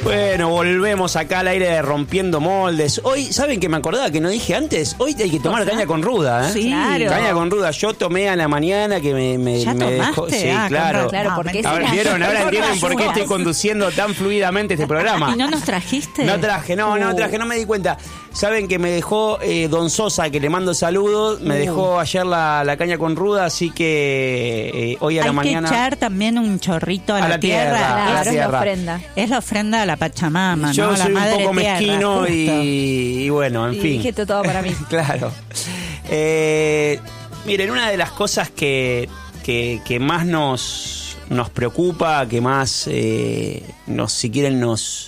Bueno, volvemos acá al aire de Rompiendo Moldes. Hoy, ¿saben qué me acordaba que no dije antes? Hoy hay que tomar caña con ruda, ¿eh? Sí, claro. Caña con ruda. Yo tomé a la mañana que me ¿Ya tomaste? dejó. Sí, claro. Claro, porque Ahora entienden por qué estoy conduciendo tan fluidamente este programa. ¿Y no nos trajiste? No traje, no me di cuenta. Saben que me dejó Don Sosa, que le mando saludos, me dejó ayer la caña con ruda, así que hoy a la mañana... Hay que echar también un chorrito a la tierra. Claro, es la ofrenda. Es la ofrenda a la Pachamama, yo ¿no? soy la madre un poco tierra, mezquino y bueno, en fin. Y dije todo para mí. Claro. Miren, una de las cosas que más nos preocupa, que más si quieren nos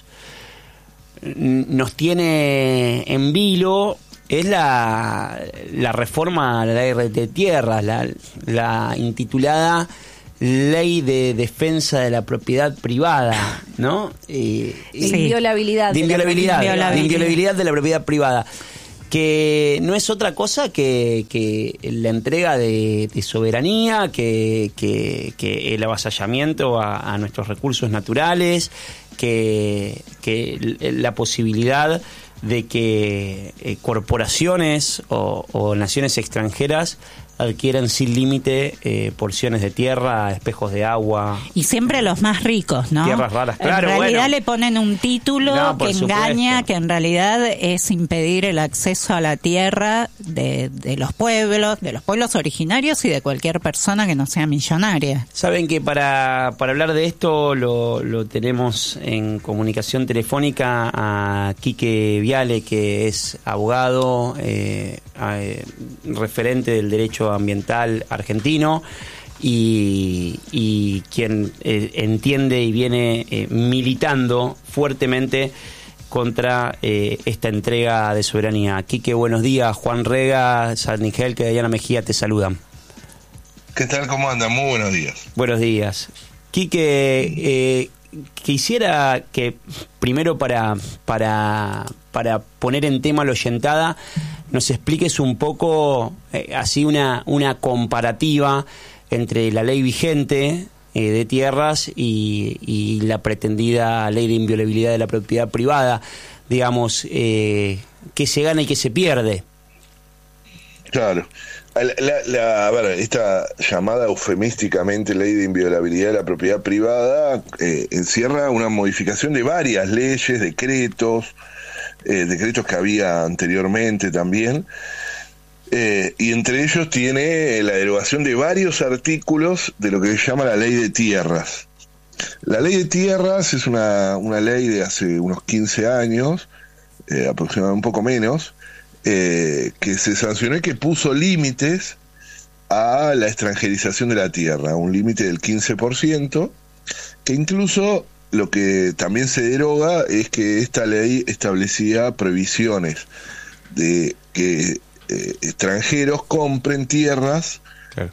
tiene en vilo, es la reforma a la ley de tierras, la intitulada Ley de Defensa de la Propiedad Privada, ¿no? Inviolabilidad. De inviolabilidad de la propiedad privada, que no es otra cosa que la entrega de soberanía, que el avasallamiento a nuestros recursos naturales, que la posibilidad de que corporaciones o naciones extranjeras adquieran sin límite porciones de tierra, espejos de agua. Y siempre los más ricos, ¿no? Tierras raras, claro. En realidad le ponen un título que engaña, que en realidad es impedir el acceso a la tierra de los pueblos originarios y de cualquier persona que no sea millonaria. Saben que para hablar de esto lo tenemos en comunicación telefónica a Quique Viale, que es abogado, referente del derecho ambiental argentino y quien entiende y viene militando fuertemente contra esta entrega de soberanía. Quique, buenos días. Juan Rega, San Miguel, que Diana Mejía te saludan. ¿Qué tal? ¿Cómo andan? Muy buenos días. Buenos días. Quique, quisiera que primero para poner en tema la oyentada nos expliques un poco así una comparativa entre la ley vigente de tierras y la pretendida ley de inviolabilidad de la propiedad privada, digamos, qué se gana y qué se pierde. Claro. A ver, esta llamada eufemísticamente ley de inviolabilidad de la propiedad privada encierra una modificación de varias leyes, decretos que había anteriormente también, y entre ellos tiene la derogación de varios artículos de lo que se llama la ley de tierras. La ley de tierras es una ley de hace unos 15 años, aproximadamente un poco menos, que se sancionó y que puso límites a la extranjerización de la tierra, un límite del 15%, que incluso lo que también se deroga es que esta ley establecía prohibiciones de que extranjeros compren tierras, claro,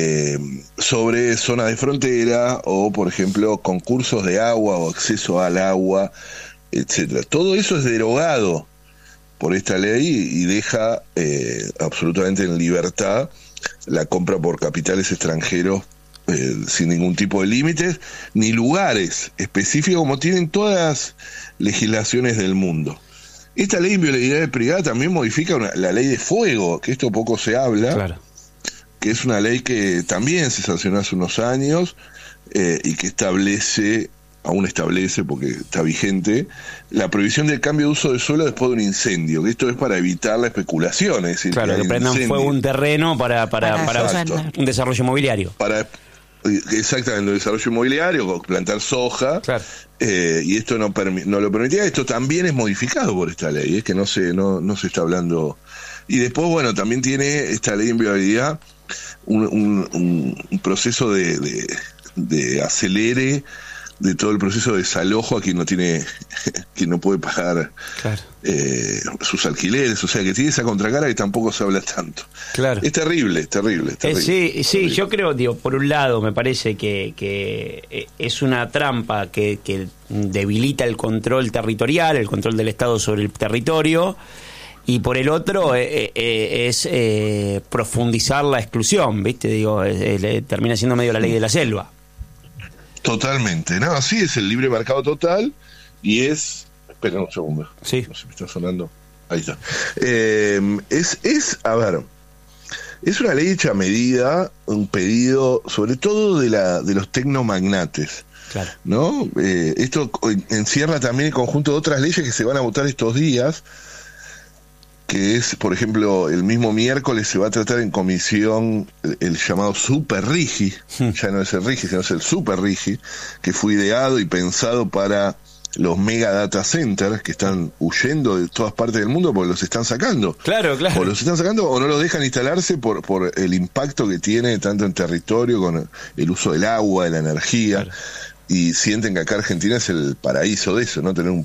sobre zonas de frontera o, por ejemplo, concursos de agua o acceso al agua, etcétera. Todo eso es derogado por esta ley y deja absolutamente en libertad la compra por capitales extranjeros sin ningún tipo de límites ni lugares específicos como tienen todas las legislaciones del mundo. Esta ley de inviolabilidad privada también modifica la ley de fuego, que esto poco se habla, claro, que es una ley que también se sancionó hace unos años y que aún establece, porque está vigente, la prohibición del cambio de uso de suelo después de un incendio, que esto es para evitar la especulación, es decir, claro, que prendan fuego un terreno para un desarrollo inmobiliario. Exactamente, el desarrollo inmobiliario, plantar soja, claro, y esto no lo permitía. Esto también es modificado por esta ley, es que no se está hablando. Y después, bueno, también tiene esta ley de inviolabilidad un proceso de acelere de todo el proceso de desalojo a quien no puede pagar, claro, sus alquileres, o sea que tiene esa contracara que tampoco se habla tanto. Claro. Es terrible. Sí, yo creo, por un lado me parece que es una trampa que debilita el control territorial, el control del Estado sobre el territorio, y por el otro es profundizar la exclusión, ¿viste? Termina siendo medio la ley de la selva. Totalmente, no, así es el libre mercado total, y es... Espera un segundo. Sí. No sé, me está sonando. Ahí está. A ver, es una ley hecha a medida, un pedido, sobre todo de los tecnomagnates. Claro. ¿No? Esto encierra también el conjunto de otras leyes que se van a votar estos días, que es, por ejemplo, el mismo miércoles se va a tratar en comisión el llamado Super Rigi, ya no es el Rigi, sino es el Super Rigi, que fue ideado y pensado para los mega data centers que están huyendo de todas partes del mundo porque los están sacando. Claro. O los están sacando o no los dejan instalarse por el impacto que tiene tanto en territorio con el uso del agua, de la energía. Claro. Y sienten que acá Argentina es el paraíso de eso, ¿no? Tener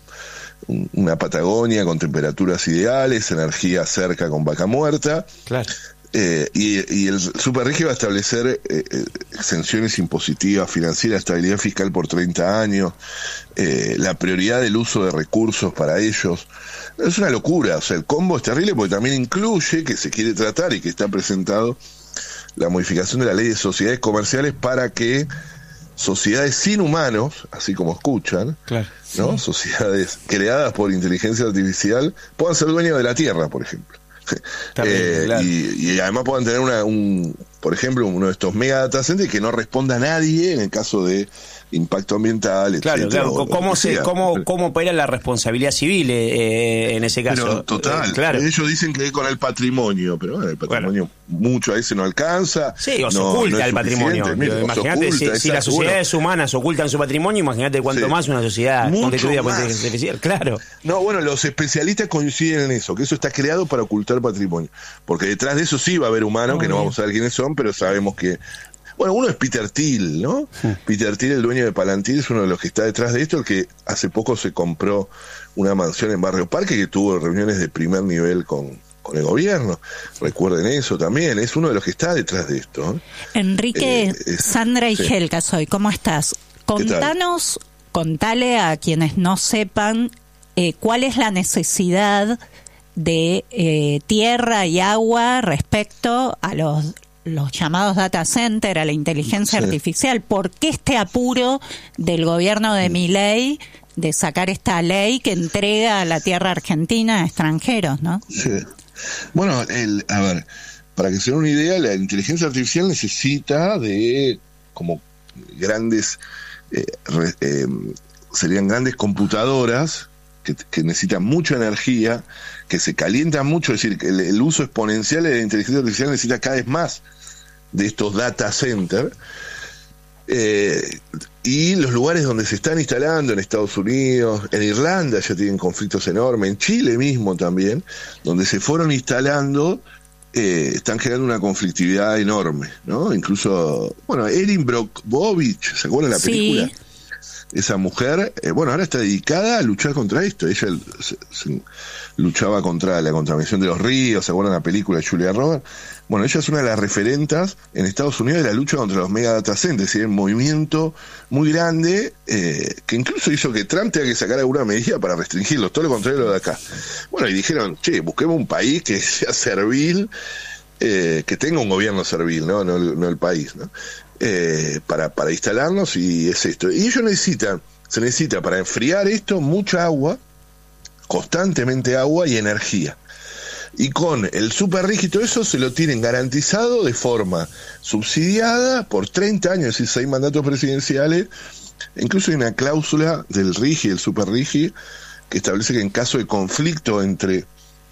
una Patagonia con temperaturas ideales, energía cerca con vaca muerta. Claro. Y el Superrigi va a establecer exenciones impositivas, financieras, estabilidad fiscal por 30 años, la prioridad del uso de recursos para ellos. Es una locura, o sea, el combo es terrible porque también incluye, que se quiere tratar y que está presentado, la modificación de la ley de sociedades comerciales para que sociedades sin humanos, así como escuchan, claro, ¿no? Sí. Sociedades creadas por inteligencia artificial puedan ser dueños de la tierra, por ejemplo. Claro. Y además puedan tener por ejemplo, uno de estos mega data centers que no responda a nadie en el caso de impacto ambiental, claro, etcétera, claro. ¿Cómo opera la responsabilidad civil en ese caso? Pero total, claro. Ellos dicen que es con el patrimonio, pero bueno, el patrimonio mucho a veces no alcanza. Sí, o se oculta el patrimonio. Imagínate, si las sociedades humanas ocultan su patrimonio, imagínate cuánto más una sociedad constituida por inteligencia artificial. Claro. No, bueno, los especialistas coinciden en eso, que eso está creado para ocultar patrimonio. Porque detrás de eso sí va a haber humanos, que no vamos a ver quiénes son, pero sabemos que... Bueno, uno es Peter Thiel, ¿no? Sí. Peter Thiel, el dueño de Palantir, es uno de los que está detrás de esto, el que hace poco se compró una mansión en Barrio Parque, que tuvo reuniones de primer nivel con el gobierno. Recuerden eso también, es uno de los que está detrás de esto. Enrique, Sandra y Helga soy, ¿cómo estás? Contale a quienes no sepan cuál es la necesidad de tierra y agua respecto a los llamados data center, a la inteligencia artificial. ¿Por qué este apuro del gobierno de Milei de sacar esta ley que entrega a la tierra argentina a extranjeros, ¿no? Sí. Bueno, a ver, para que se den una idea, la inteligencia artificial necesita de como grandes, serían grandes computadoras que necesitan mucha energía, que se calientan mucho, es decir, que el uso exponencial de la inteligencia artificial necesita cada vez más de estos data centers, y los lugares donde se están instalando, en Estados Unidos, en Irlanda ya tienen conflictos enormes, en Chile mismo también, donde se fueron instalando, están generando una conflictividad enorme, ¿no? Incluso, bueno, Erin Brockovich, ¿se acuerdan de la película? Esa mujer, ahora está dedicada a luchar contra esto. Ella se luchaba contra la contaminación de los ríos, ¿se acuerdan de la película de Julia Roberts? Bueno, ella es una de las referentas en Estados Unidos de la lucha contra los mega data centers, y hay un movimiento muy grande que incluso hizo que Trump tenga que sacar alguna medida para restringirlos, todo lo contrario de lo de acá. Bueno, y dijeron, busquemos un país que sea servil, que tenga un gobierno servil, no el país, ¿no? Para instalarnos, y es esto. Y ellos se necesita para enfriar esto mucha agua, constantemente agua y energía. Y con el Superrigi todo eso se lo tienen garantizado de forma subsidiada por 30 años, es decir, 6 mandatos presidenciales. Incluso hay una cláusula del Rigi, el Superrigi, que establece que en caso de conflicto entre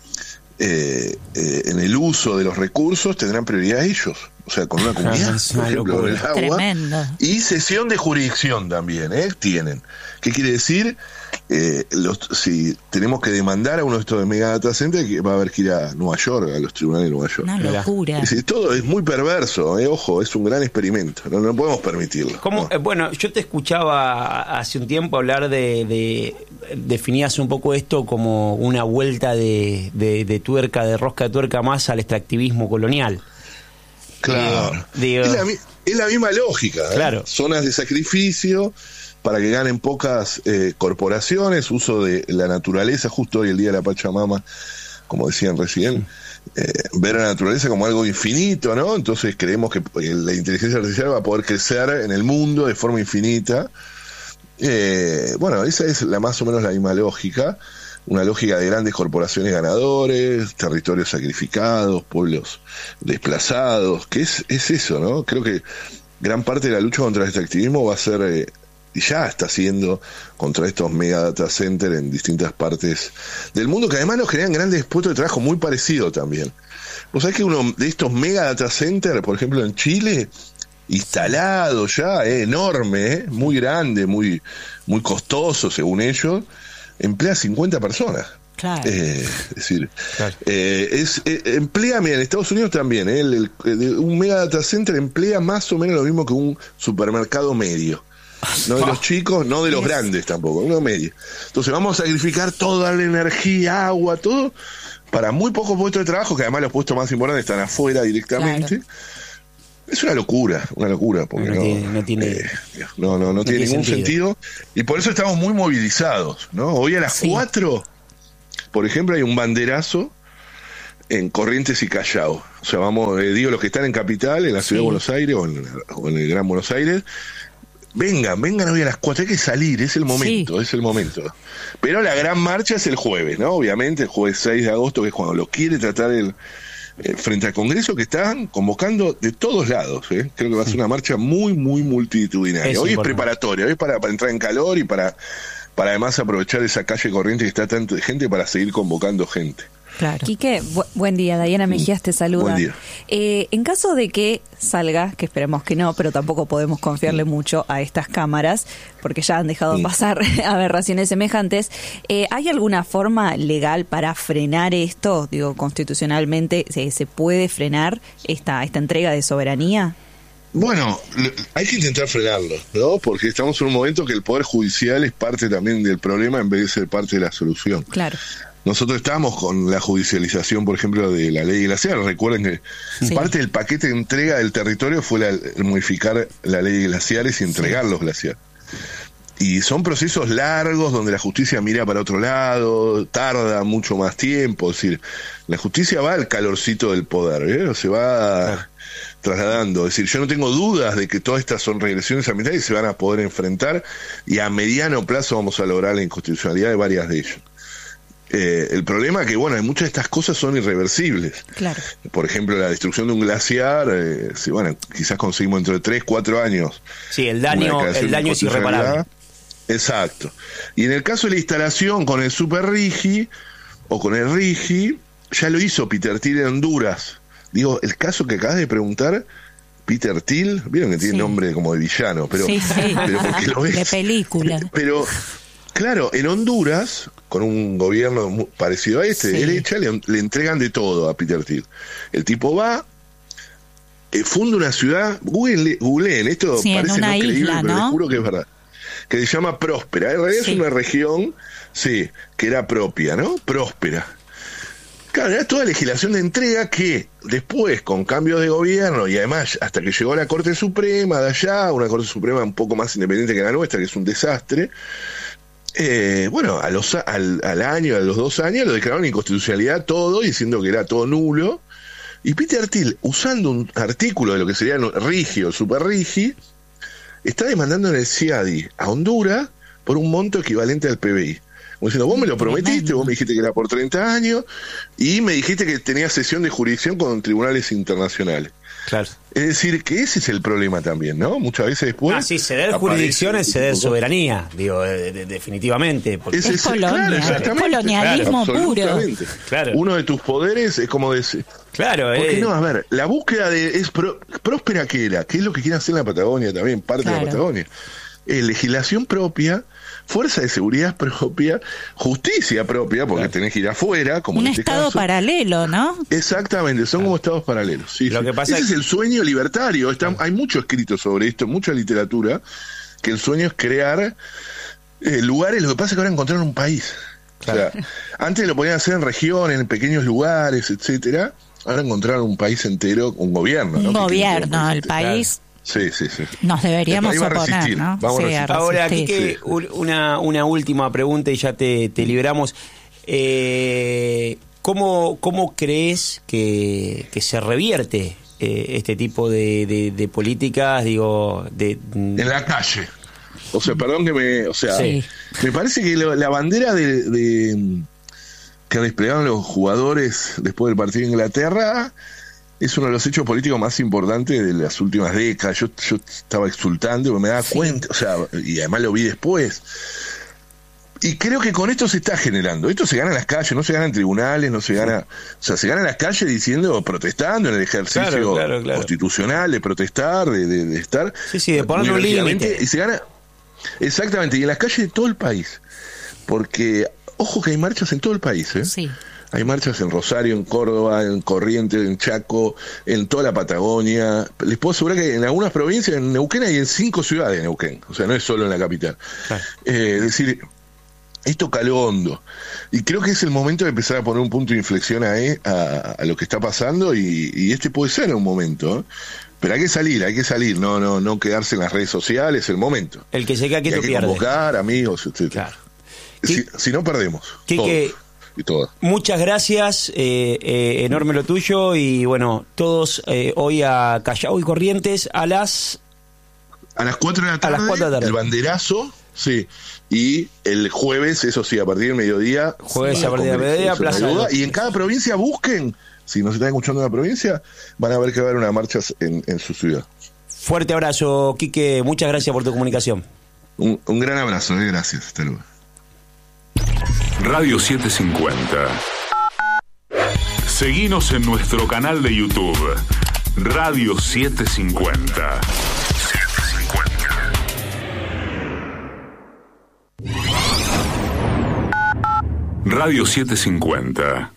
en el uso de los recursos tendrán prioridad ellos, o sea, con una comunidad, por ejemplo, del agua. Tremendo. Y cesión de jurisdicción también, tienen. ¿Qué quiere decir? Si tenemos que demandar a uno de estos mega data centers, que va a haber que ir a Nueva York, a los tribunales de Nueva York. Una locura. Es decir, todo es muy perverso, ojo, es un gran experimento, no podemos permitirlo. ¿Cómo? ¿No? Bueno, yo te escuchaba hace un tiempo hablar definías un poco esto como una vuelta de tuerca, de rosca de tuerca más al extractivismo colonial. Claro. Es la misma lógica. Claro. Zonas de sacrificio para que ganen pocas corporaciones, uso de la naturaleza, justo hoy el día de la Pachamama, como decían recién, ver a la naturaleza como algo infinito, ¿no? Entonces creemos que la inteligencia artificial va a poder crecer en el mundo de forma infinita, Bueno, esa es más o menos la misma lógica, una lógica de grandes corporaciones ganadores, territorios sacrificados, pueblos desplazados, que es eso, ¿no? Creo que gran parte de la lucha contra el extractivismo va a ser, y ya está siendo, contra estos mega data centers en distintas partes del mundo, que además nos crean grandes puestos de trabajo muy parecidos también. ¿Vos sabés que uno de estos mega data centers, por ejemplo en Chile, instalado ya, enorme, muy grande, muy costoso según ellos, emplea 50 personas? Claro. Es decir, claro. Emplea, mira, en Estados Unidos también, un mega data center emplea más o menos lo mismo que un supermercado medio. No de los chicos, no de los grandes tampoco, uno medio. Entonces vamos a sacrificar toda la energía, agua, todo, para muy pocos puestos de trabajo, que además los puestos más importantes están afuera directamente. Claro. Es una locura, porque no tiene ningún sentido. Y por eso estamos muy movilizados, ¿no? Hoy a las 4, por ejemplo, hay un banderazo en Corrientes y Callao. O sea, los que están en Capital, en la ciudad de Buenos Aires o en el Gran Buenos Aires, vengan hoy a las 4, hay que salir, es el momento. Pero la gran marcha es el jueves, ¿no? Obviamente, el jueves 6 de agosto, que es cuando lo quiere tratar frente al Congreso, que están convocando de todos lados, ¿eh? Creo que va a ser una marcha muy, muy multitudinaria. Hoy es preparatoria, hoy es para entrar en calor y para además aprovechar esa calle corriente que está tanto de gente para seguir convocando gente. Claro. Quique, buen día. Diana Mejías te saluda. Buen día. En caso de que salga, que esperemos que no, pero tampoco podemos confiarle mucho a estas cámaras, porque ya han dejado pasar aberraciones semejantes, ¿hay alguna forma legal para frenar esto? Digo, constitucionalmente, ¿se puede frenar esta entrega de soberanía? Bueno, hay que intentar frenarlo, ¿no? Porque estamos en un momento que el Poder Judicial es parte también del problema en vez de ser parte de la solución. Claro. Nosotros estábamos con la judicialización, por ejemplo, de la ley glacial. Recuerden que parte del paquete de entrega del territorio fue el modificar la ley de glaciares y entregar los glaciares. Y son procesos largos donde la justicia mira para otro lado, tarda mucho más tiempo. Es decir, la justicia va al calorcito del poder, se va trasladando. Es decir, yo no tengo dudas de que todas estas son regresiones ambientales y se van a poder enfrentar, y a mediano plazo vamos a lograr la inconstitucionalidad de varias de ellas. El problema es que, muchas de estas cosas son irreversibles. Claro. Por ejemplo, la destrucción de un glaciar, quizás conseguimos dentro de 3-4 años. Sí, el daño es irreparable. Exacto. Y en el caso de la instalación con el Super Rigi o con el Rigi, ya lo hizo Peter Thiel en Honduras. Digo, el caso que acabas de preguntar, Peter Thiel, vieron que tiene nombre como de villano, pero porque lo ves. De película. Pero claro, en Honduras, con un gobierno parecido a derecha, le entregan de todo a Peter Thiel. El tipo va, funda una ciudad, googleen, esto parece no creíble, isla, pero les juro que es verdad, que se llama Próspera. En realidad es una región, que era propia, ¿no? Próspera. Claro, era toda legislación de entrega que después, con cambios de gobierno, y además hasta que llegó la Corte Suprema de allá, una Corte Suprema un poco más independiente que la nuestra, que es un desastre, al año, a los 2 años, lo declararon inconstitucionalidad todo, diciendo que era todo nulo. Y Peter Thiel, usando un artículo de lo que sería Rigi o Super Rigi, está demandando en el CIADI a Honduras por un monto equivalente al PBI. Como diciendo, vos me lo prometiste, vos me dijiste que era por 30 años, y me dijiste que tenía sesión de jurisdicción con tribunales internacionales. Claro. Es decir, que ese es el problema también, ¿no? Muchas veces después... ceder jurisdicción es ceder soberanía, definitivamente. Porque es colonialismo puro. Claro. Uno de tus poderes es como decir... Claro, porque no, a ver, la búsqueda de... Próspera que era, que es lo que quiere hacer en la Patagonia también, parte de la Patagonia. Legislación propia, fuerza de seguridad propia, justicia propia, porque tenés que ir afuera, como un en este estado caso. Paralelo, ¿no? Exactamente, son como estados paralelos. Sí, lo que pasa ese es el sueño libertario. Hay mucho escrito sobre esto, mucha literatura, que el sueño es crear lugares. Lo que pasa es que ahora encontraron un país. Claro. O sea, antes lo podían hacer en regiones, en pequeños lugares, etcétera. Ahora encontraron un país entero, un gobierno. Un gobierno, el país. Claro. Sí. Nos deberíamos oponer, ¿no? Ahora, Quique, una última pregunta y ya te liberamos. ¿Cómo crees que se revierte este tipo de políticas? En la calle. O sea, perdón que me parece que la bandera que desplegaron los jugadores después del partido de Inglaterra es uno de los hechos políticos más importantes de las últimas décadas. Yo estaba exultando porque me daba cuenta, o sea, y además lo vi después. Y creo que con esto se está generando. Esto se gana en las calles, no se gana en tribunales, no se gana... O sea, se gana en las calles protestando en el ejercicio constitucional de protestar, de estar... Sí, de poner un límite. Y se gana... Exactamente, y en las calles de todo el país. Porque, ojo que hay marchas en todo el país, ¿eh? Sí. Hay marchas en Rosario, en Córdoba, en Corrientes, en Chaco, en toda la Patagonia. Les puedo asegurar que en algunas provincias, en Neuquén hay en 5 ciudades de Neuquén. O sea, no es solo en la capital. Claro. Es decir... Esto caló hondo. Y creo que es el momento de empezar a poner un punto de inflexión a lo que está pasando y este puede ser un momento, ¿eh? Pero hay que salir, no quedarse en las redes sociales, es el momento. El que se queda quieto pierde. Hay que convocar amigos, etc. Claro. Si no perdemos. Quique, y todas. Muchas gracias, enorme lo tuyo y bueno, todos hoy a Callao y Corrientes a las 4 de la tarde. El banderazo. Sí, y el jueves, eso sí, a partir del mediodía. A partir del mediodía, Plaza. Y en cada provincia busquen, si nos están escuchando en la provincia, van a ver que va a haber una marcha en su ciudad. Fuerte abrazo, Quique, muchas gracias por tu comunicación. Un gran abrazo, gracias, hasta luego. Radio 750. Seguinos en nuestro canal de YouTube, Radio 750. Radio 750.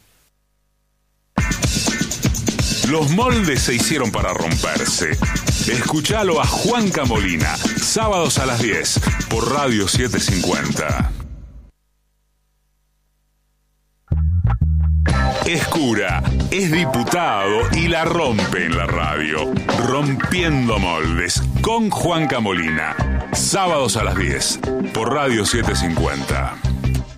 Los moldes se hicieron para romperse. Escuchalo a Juanca Molina, sábados a las 10, por Radio 750. Es cura, es diputado y la rompe en la radio. Rompiendo moldes, con Juanca Molina, sábados a las 10, por Radio 750.